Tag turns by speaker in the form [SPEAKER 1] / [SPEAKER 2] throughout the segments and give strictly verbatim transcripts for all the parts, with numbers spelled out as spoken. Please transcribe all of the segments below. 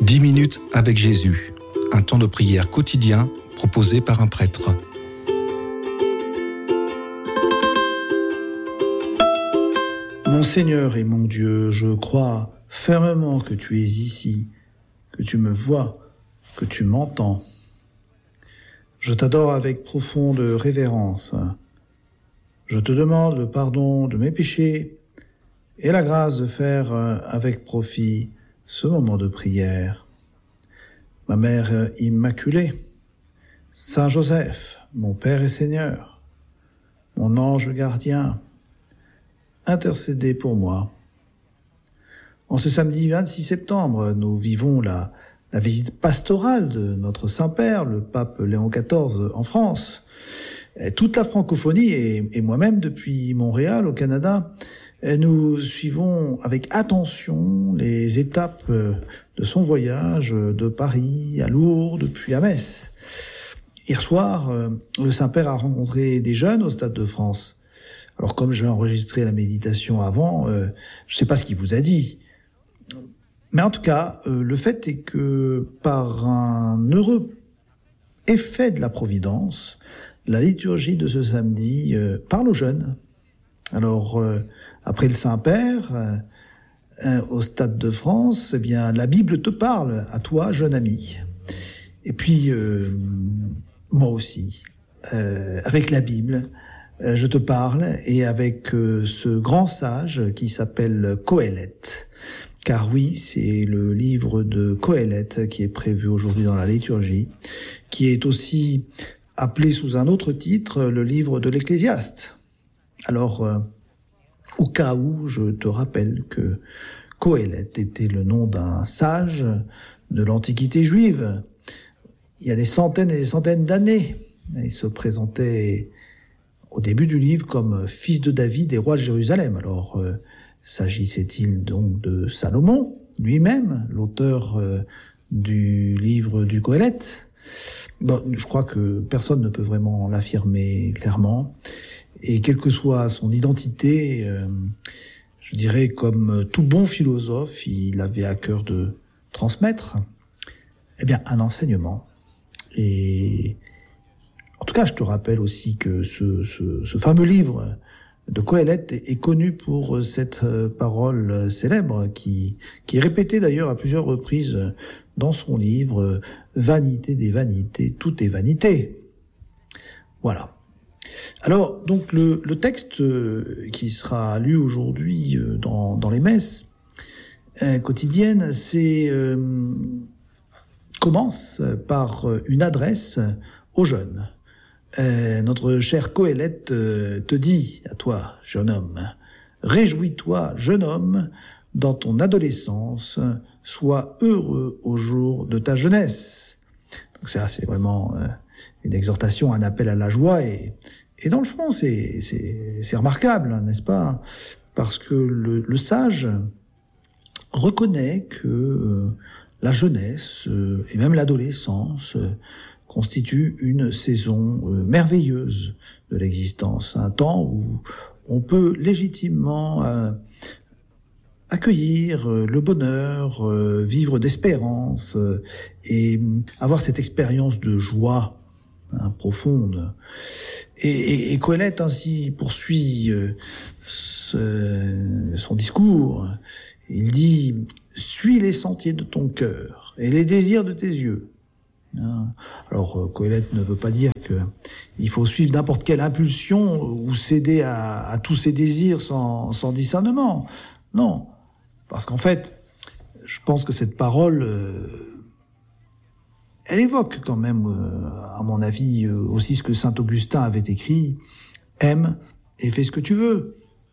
[SPEAKER 1] dix minutes avec Jésus, un temps de prière quotidien proposé par un prêtre.
[SPEAKER 2] Mon Seigneur et mon Dieu, je crois fermement que tu es ici, que tu me vois, que tu m'entends. Je t'adore avec profonde révérence. Je te demande le pardon de mes péchés et la grâce de faire avec profit ce moment de prière. Ma Mère Immaculée, Saint Joseph, mon Père et Seigneur, mon ange gardien, intercédez pour moi. En ce samedi vingt-six septembre, nous vivons la, la visite pastorale de notre Saint-Père, le pape Léon quatorze, en France. Et toute la francophonie et, et moi-même depuis Montréal, au Canada, nous suivons avec attention les étapes de son voyage de Paris à Lourdes, puis à Metz. Hier soir, le Saint-Père a rencontré des jeunes au Stade de France. Alors comme j'ai enregistré la méditation avant, euh, je ne sais pas ce qu'il vous a dit. Mais en tout cas, euh, le fait est que par un heureux effet de la Providence, la liturgie de ce samedi euh, parle aux jeunes. Alors, euh, après le Saint-Père, euh, euh, au Stade de France, eh bien, la Bible te parle à toi, jeune ami. Et puis, euh, moi aussi, euh, avec la Bible, euh, je te parle, et avec euh, ce grand sage qui s'appelle Qoéleth. Car oui, c'est le livre de Qoéleth qui est prévu aujourd'hui dans la liturgie, qui est aussi appelé sous un autre titre le livre de l'Ecclésiaste. Alors, euh, au cas où, je te rappelle que Qoéleth était le nom d'un sage de l'Antiquité juive. Il y a des centaines et des centaines d'années. Il se présentait au début du livre comme fils de David et roi de Jérusalem. Alors, euh, s'agissait-il donc de Salomon, lui-même, l'auteur euh, du livre du Qoéleth? Bon, je crois que personne ne peut vraiment l'affirmer clairement. Et quelle que soit son identité, euh, je dirais comme tout bon philosophe, il avait à cœur de transmettre, eh bien, un enseignement. Et en tout cas, je te rappelle aussi que ce, ce, ce fameux livre de Qoéleth est, est connu pour cette parole célèbre qui, qui est répétée d'ailleurs à plusieurs reprises dans son livre « Vanité des vanités, tout est vanité ». Voilà. Alors, donc, le, le texte qui sera lu aujourd'hui dans, dans les messes euh, quotidiennes, c'est, euh, commence par une adresse aux jeunes. Euh, notre cher Qoéleth euh, te dit à toi, jeune homme, « Réjouis-toi, jeune homme, dans ton adolescence, sois heureux au jour de ta jeunesse. » Donc ça, c'est vraiment euh, une exhortation, un appel à la joie, et Et dans le fond, c'est, c'est, c'est remarquable, hein, n'est-ce pas? Parce que le, le sage reconnaît que euh, la jeunesse euh, et même l'adolescence euh, constituent une saison euh, merveilleuse de l'existence, un temps où on peut légitimement euh, accueillir euh, le bonheur, euh, vivre d'espérance euh, et avoir cette expérience de joie Hein, profonde. Et, et, et Qoéleth ainsi poursuit euh, ce, son discours. Il dit « Suis les sentiers de ton cœur et les désirs de tes yeux. Hein. » Alors Qoéleth ne veut pas dire que il faut suivre n'importe quelle impulsion ou céder à, à tous ses désirs sans, sans discernement. Non, parce qu'en fait, je pense que cette parole euh, elle évoque quand même, euh, à mon avis, euh, aussi ce que saint Augustin avait écrit « Aime et fais ce que tu veux ».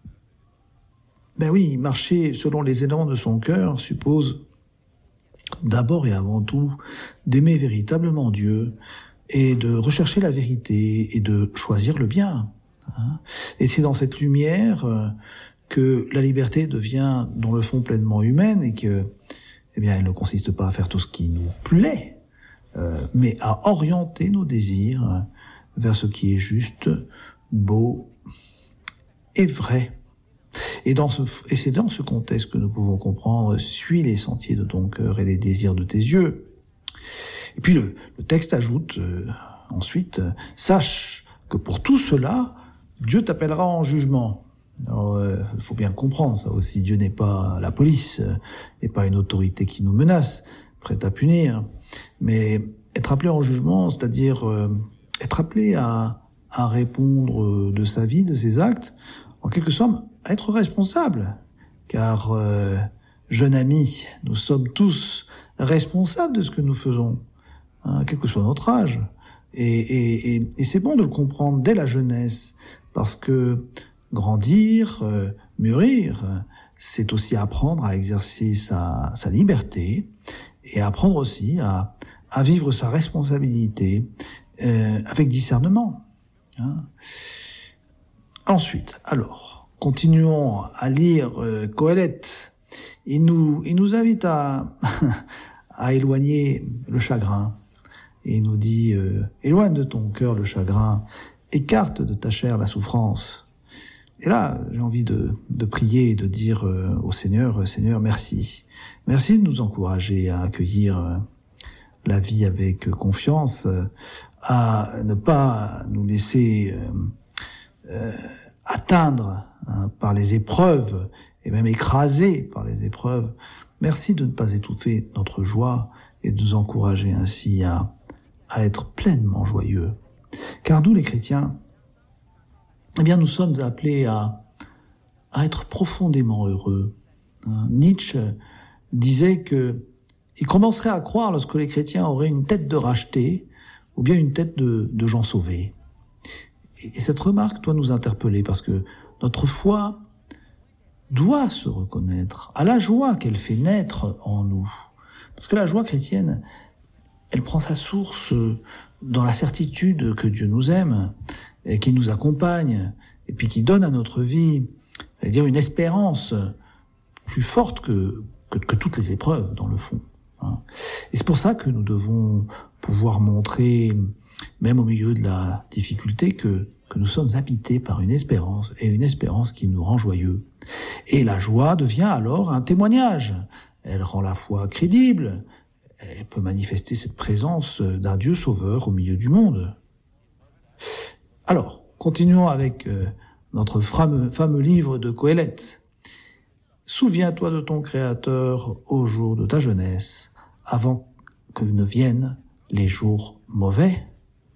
[SPEAKER 2] Ben oui, marcher selon les élans de son cœur suppose d'abord et avant tout d'aimer véritablement Dieu et de rechercher la vérité et de choisir le bien. Hein. Et c'est dans cette lumière euh, que la liberté devient, dans le fond, pleinement humaine et que, eh bien, elle ne consiste pas à faire tout ce qui nous plaît, Euh, mais à orienter nos désirs vers ce qui est juste, beau et vrai. Et, dans ce, et c'est dans ce contexte que nous pouvons comprendre « Suis les sentiers de ton cœur et les désirs de tes yeux ». Et puis le, le texte ajoute euh, ensuite « Sache que pour tout cela, Dieu t'appellera en jugement ». Alors, il euh, faut bien le comprendre, ça aussi. Dieu n'est pas la police, euh, n'est pas une autorité qui nous menace, prête à punir. Mais être appelé en jugement, c'est-à-dire euh, être appelé à, à répondre de sa vie, de ses actes, en quelque sorte, être responsable. Car, euh, jeune ami, nous sommes tous responsables de ce que nous faisons, hein, quel que soit notre âge. Et, et, et, et c'est bon de le comprendre dès la jeunesse, parce que grandir, euh, mûrir, c'est aussi apprendre à exercer sa, sa liberté et apprendre aussi à, à vivre sa responsabilité euh, avec discernement. Hein. Ensuite, alors, continuons à lire euh, Qoheleth. Il nous, il nous invite à, à éloigner le chagrin. Et il nous dit, euh, éloigne de ton cœur le chagrin, écarte de ta chair la souffrance. Et là, j'ai envie de, de prier et de dire euh, au Seigneur, Seigneur, merci. Merci de nous encourager à accueillir euh, la vie avec confiance, euh, à ne pas nous laisser euh, euh, atteindre hein, par les épreuves et même écraser par les épreuves. Merci de ne pas étouffer notre joie et de nous encourager ainsi à, à être pleinement joyeux. Car nous, les chrétiens, eh bien, nous sommes appelés à, à être profondément heureux. Hein, Nietzsche disait que il commencerait à croire lorsque les chrétiens auraient une tête de rachetés ou bien une tête de, de gens sauvés. Et, et cette remarque doit nous interpeller parce que notre foi doit se reconnaître à la joie qu'elle fait naître en nous. Parce que la joie chrétienne, elle prend sa source dans la certitude que Dieu nous aime, et qui nous accompagne, et puis qui donne à notre vie, c'est-à-dire une espérance plus forte que, que, que toutes les épreuves, dans le fond. Et c'est pour ça que nous devons pouvoir montrer, même au milieu de la difficulté, que, que nous sommes habités par une espérance, et une espérance qui nous rend joyeux. Et la joie devient alors un témoignage. Elle rend la foi crédible, elle peut manifester cette présence d'un Dieu sauveur au milieu du monde. Alors, continuons avec euh, notre fameux, fameux livre de Qoheleth. Souviens-toi de ton Créateur au jour de ta jeunesse, avant que ne viennent les jours mauvais.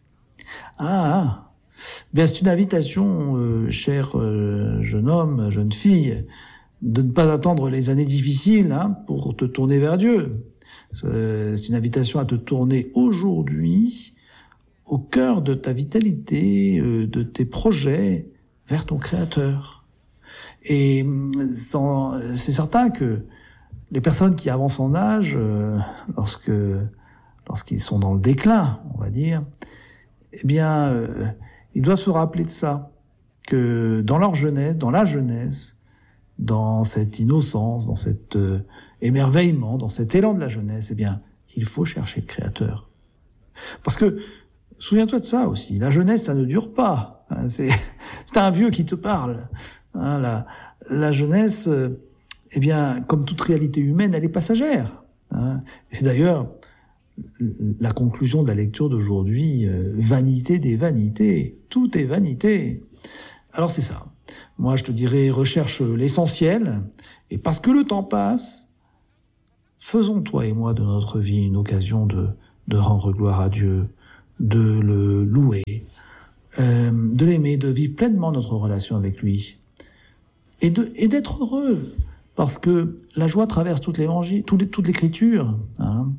[SPEAKER 2] Ah, ah. Bien, c'est une invitation, euh, cher euh, jeune homme, jeune fille, de ne pas attendre les années difficiles hein, pour te tourner vers Dieu. C'est une invitation à te tourner aujourd'hui au cœur de ta vitalité, euh, de tes projets, vers ton Créateur. Et sans, c'est certain que les personnes qui avancent en âge, euh, lorsque lorsqu'ils sont dans le déclin, on va dire, eh bien, euh, ils doivent se rappeler de ça, que dans leur jeunesse, dans la jeunesse, dans cette innocence, dans cet euh, émerveillement, dans cet élan de la jeunesse, eh bien, il faut chercher le Créateur. Parce que, souviens-toi de ça aussi, la jeunesse, ça ne dure pas. Hein, c'est, c'est un vieux qui te parle. Hein, la, la jeunesse, euh, eh bien, comme toute réalité humaine, elle est passagère. Hein, et c'est d'ailleurs la conclusion de la lecture d'aujourd'hui, euh, vanité des vanités. Tout est vanité. Alors c'est ça. Moi, je te dirais, recherche l'essentiel, et parce que le temps passe, faisons, toi et moi, de notre vie une occasion de, de rendre gloire à Dieu, de le louer, euh, de l'aimer, de vivre pleinement notre relation avec lui, et, de, et d'être heureux, parce que la joie traverse toute l'évangile, toute, toute l'écriture. Hein.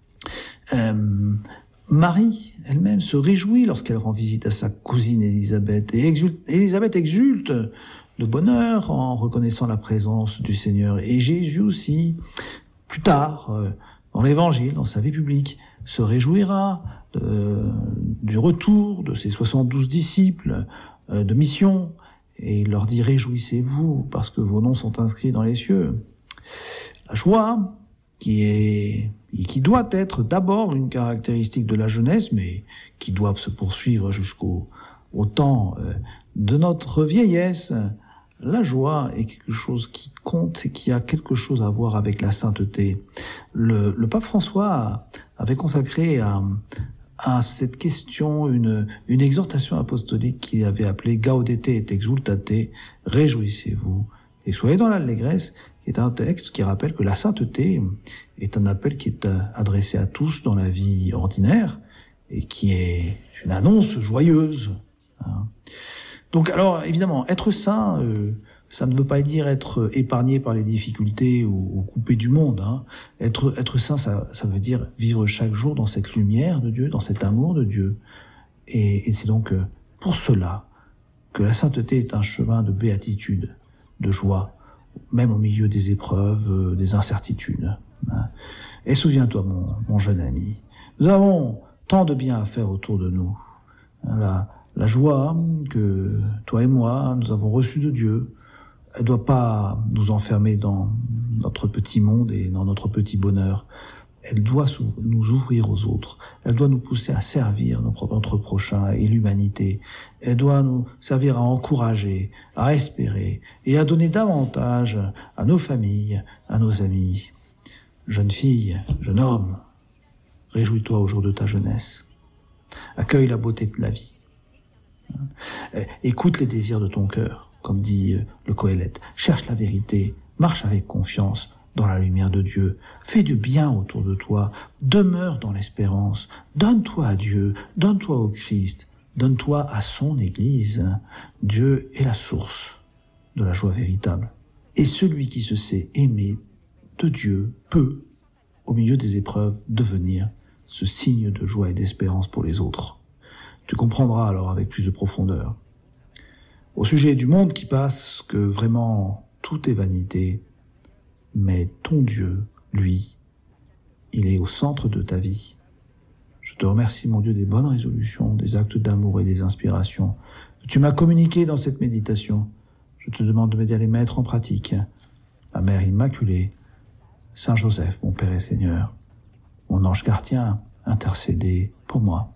[SPEAKER 2] Euh, Marie, elle-même, se réjouit lorsqu'elle rend visite à sa cousine Élisabeth. Et exulte, Élisabeth exulte de bonheur en reconnaissant la présence du Seigneur. Et Jésus aussi, plus tard, euh, dans l'Évangile, dans sa vie publique, se réjouira de, du retour de ses soixante-douze disciples euh, de mission. Et il leur dit « Réjouissez-vous, parce que vos noms sont inscrits dans les cieux. » La joie, qui est et qui doit être d'abord une caractéristique de la jeunesse, mais qui doit se poursuivre jusqu'au au temps euh, de notre vieillesse. la joie est quelque chose qui compte et qui a quelque chose à voir avec la sainteté. Le, le pape François avait consacré à, à cette question une, une exhortation apostolique qu'il avait appelée Gaudete et exultate, réjouissez-vous et soyez dans l'allégresse, qui est un texte qui rappelle que la sainteté est un appel qui est adressé à tous dans la vie ordinaire et qui est une annonce joyeuse. Donc alors, évidemment, être saint, euh, ça ne veut pas dire être épargné par les difficultés ou, ou coupé du monde. Hein. Être, être saint, ça, ça veut dire vivre chaque jour dans cette lumière de Dieu, dans cet amour de Dieu. Et, et c'est donc pour cela que la sainteté est un chemin de béatitude, de joie, même au milieu des épreuves, euh, des incertitudes. Hein. Et souviens-toi, mon, mon jeune ami, nous avons tant de bien à faire autour de nous. Hein, la, La joie que toi et moi, nous avons reçue de Dieu, elle ne doit pas nous enfermer dans notre petit monde et dans notre petit bonheur. Elle doit nous ouvrir aux autres. Elle doit nous pousser à servir notre prochain et l'humanité. Elle doit nous servir à encourager, à espérer et à donner davantage à nos familles, à nos amis. Jeune fille, jeune homme, réjouis-toi au jour de ta jeunesse. Accueille la beauté de la vie. Écoute les désirs de ton cœur, comme dit le Qoéleth. Cherche la vérité, marche avec confiance dans la lumière de Dieu. Fais du bien autour de toi, demeure dans l'espérance. Donne-toi à Dieu, donne-toi au Christ, donne-toi à son Église. Dieu est la source de la joie véritable. Et celui qui se sait aimer de Dieu peut, au milieu des épreuves, devenir ce signe de joie et d'espérance pour les autres. Tu comprendras alors avec plus de profondeur. Au sujet du monde qui passe, que vraiment tout est vanité, mais ton Dieu, lui, il est au centre de ta vie. Je te remercie, mon Dieu, des bonnes résolutions, des actes d'amour et des inspirations que tu m'as communiquées dans cette méditation. Je te demande de m'aider à les mettre en pratique. Ma Mère Immaculée, Saint Joseph, mon Père et Seigneur, mon ange gardien, intercédez pour moi.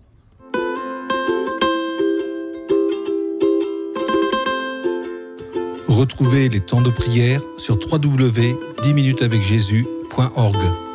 [SPEAKER 1] Retrouvez les temps de prière sur w w w point dix minutes avec jésus point org.